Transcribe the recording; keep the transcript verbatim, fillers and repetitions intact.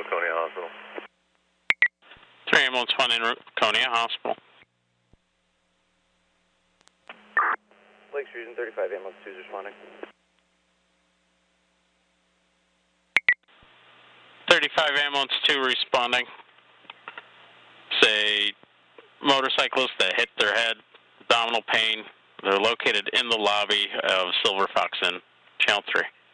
Laconia Hospital. three ambulance one en route, Laconia Hospital. Lakes Region thirty-five, ambulance two is responding. thirty-five ambulance two responding. Say motorcyclists that hit their head, abdominal pain. They're located in the lobby of Silver Fox Inn, Channel three.